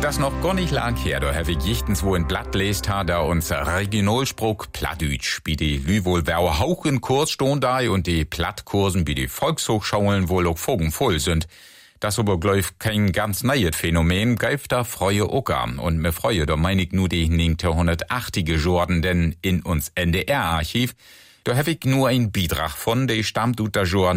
Das noch gar nicht lang her, da habe ich jichtens wo ein Blatt lest, da unser Regionalspruch Plattdeutsch, wie die Lüwohl wer Hauch in Kurs stehen da und die Plattkursen wie die Volkshochschulen wohl auch vogelvoll sind. Das aber gleich kein ganz neues Phänomen, greift da freue Ocker. Und mir freue, da meine ich nur die 1980er Jordan, denn in uns NDR-Archiv, da habe ich nur ein Beitrag von, der stammt aus der Jahr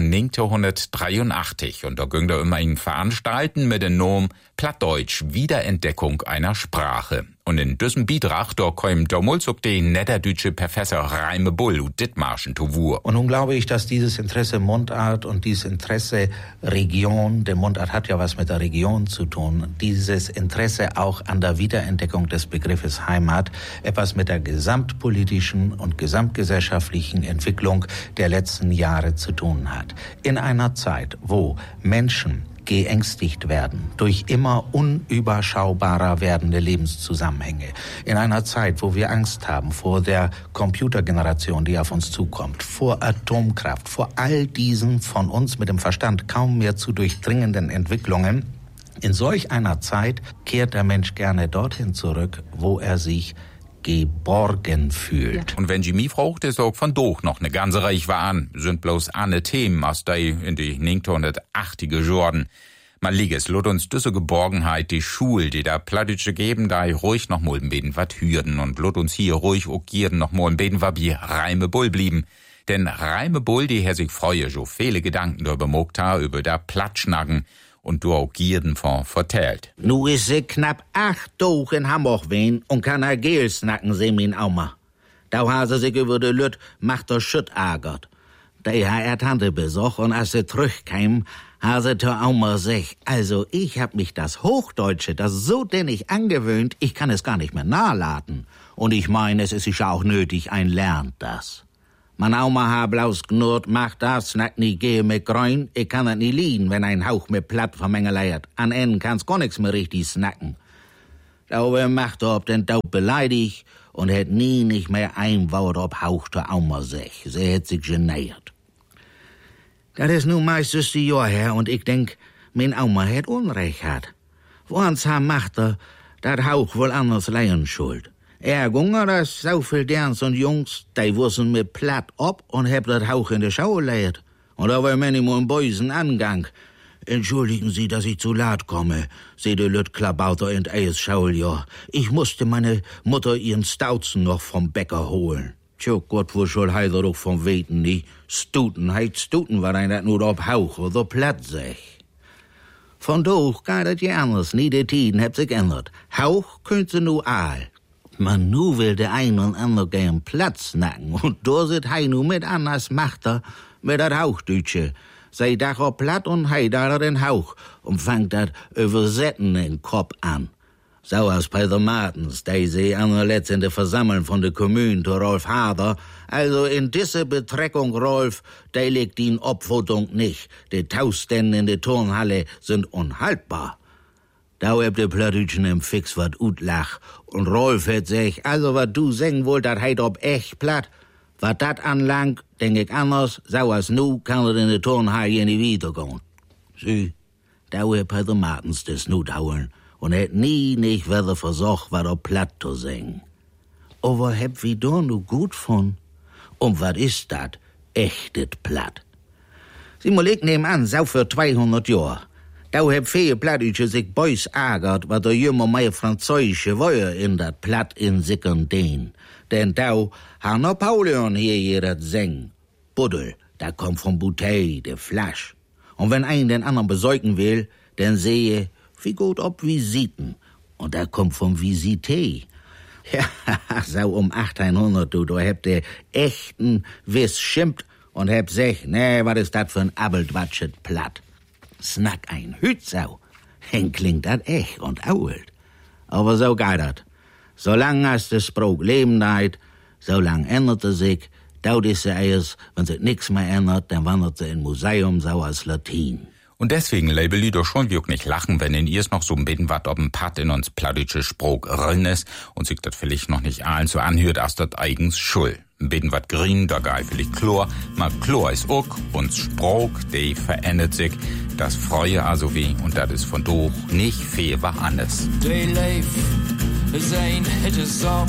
1983. Und da ging da immer ein Veranstalten mit dem Namen Plattdeutsch, Wiederentdeckung einer Sprache. Und in diesem Beitrag, da kommt damals auch der niederdeutsche Professor Raime Bull und Dithmarschen zu Wur. Und nun glaube ich, dass dieses Interesse Mundart und dieses Interesse Region, der Mundart hat ja was mit der Region zu tun, dieses Interesse auch an der Wiederentdeckung des Begriffes Heimat etwas mit der gesamtpolitischen und gesamtgesellschaftlichen Entwicklung der letzten Jahre zu tun hat. In einer Zeit, wo Menschen geängstigt werden durch immer unüberschaubarer werdende Lebenszusammenhänge. In einer Zeit, wo wir Angst haben vor der Computergeneration, die auf uns zukommt, vor Atomkraft, vor all diesen von uns mit dem Verstand kaum mehr zu durchdringenden Entwicklungen. In solch einer Zeit kehrt der Mensch gerne dorthin zurück, wo er sich geborgen fühlt. Ja. Und wenn Jimmy fragt, ist auch von doch noch eine ganze Reihe waren, sind bloß eine Themen aus der in die 1980er Jordan. Man liegt es, lot uns diese Geborgenheit, die Schule, die da Plattdeutsche geben, da ruhig noch mal ein bisschen wat hürden und lot uns hier ruhig auch jeden noch mal ein bisschen wat wie Raime Bull blieben. Denn Raime Bull, die her sich freue, so viele Gedanken darüber mogt ha, über da Platschnacken, und du auch jeden von vertellt. Nu is sie knapp 8 Tage in Hamburg wen und kann er Gel snacken, se min Auma. Da ha sie sich über de Lüt macht der Schütt agert. Da ha er Tante besucht und als sie zurückkäm, ha sie zur Auma sech, also ich hab mich das Hochdeutsche, das so dennig angewöhnt, ich kann es gar nicht mehr nachladen. Und ich meine, es ist sicher auch nötig, ein lernt das. Man Auma ha blaus knurrt, macht das, snackt nie gehe mit Gräun, ich kann das nie lieben, wenn ein Hauch mit Platt vermengeleiert. An Enden kann's gar nix mehr richtig snacken. Daube macht er ob den Daub beleidigt und hätt nie nicht mehr ein Wort ob Hauch der Auma sech. Sie hätt sich geniert. Das ist nun meistens die Jahr her und ich denk, mein Auma hätt Unrecht hat. Woans ha macht er, dat Hauch wohl anders leien schuld. Gunger, das so viel Derns und Jungs, die wurden mit Platt ob und hab das Hauch in der Schau leiert. Und da war manchmal ein bösen Angang. Entschuldigen Sie, dass ich zu laut komme, seh de Lüt Klabauter in Eis Schauljahr. Ich musste meine Mutter ihren Stautzen noch vom Bäcker holen. Tja, Gott, wo soll heider doch vom Weten nie. Stuten war ein dat nur ob Hauch oder Platt sech. Von doch geht das ja anders, nie de Tiden hab sich ändert. Hauch könnt sie nu aal. Man nu will der ein und andere gern Platz nacken und da sit hei nu mit anders macht er mit dat Hauchdeutsche. Sei dach ob Platt und hei da den Hauch und fangt dat Übersetzen in Kopf an. So als Peter Martens, der sie anerletzt in der Versammlung von der Kommune zu Rolf Hader. Also in diese Betreckung, Rolf, der legt ihn Obfutung nicht. Die Taustände in der Turnhalle sind unhaltbar. Da hab de Plattdütschen im Fix wat utlach. Und Rolf hat sich, also wat du singen wollt, dat heit ob echt platt. Wat dat anlangt, denk ich anders, so als nu kann er in de Turnhalle nie wiedergehen. Sieh, da hab Peter Martens des nu dauern und hat nie nicht wieder versucht, wat ob platt zu singen. Aber hab wie da nu gut von? Und wat ist dat? Echtet platt. Sie mal ich nehm an, so für 200 Jahre. Da hab viele Plattdeutsche sich beus ärgert, wat der jümmer mei französische Wäuer in dat Platt in sickern den. Denn da ha Napoleon hier dat seng. Buddel, da kommt vom Bouteille, de Flasch. Und wenn ein den anderen besäugen will, dann sehe, wie gut ob Visiten. Und da kommt vom Visité. Ja, so 1800, du habt der echten Wiss schimpt und hab sech, nee, wat ist dat für ein Abeltwatschet Platt. Snack ein Hütsau. Hen klingt dat echt und ault. Aber so geht dat. Solang as de Spruch leben deit, solang ändert sich, daut is se erst, wenn sich nix mehr ändert, dann wandert sie in Museum so als Latin. Und deswegen label ich doch schon wirklich lachen, wenn in ihr's noch so ein bisschen wat ob'n Pat in uns plattdeutsche Spruch rin ist und sich das vielleicht noch nicht allen so anhört, als dat eigens schuld. bisschen wat grün, da geil vielleicht Chlor, mal Chlor ist auch, uns Sprach, die verändert sich, das freue also wie, und das ist von doch nicht viel was anderes. They life is ein hitte Sorg,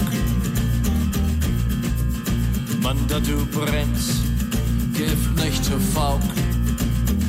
man da du brennst, Gift nicht zu Faulk.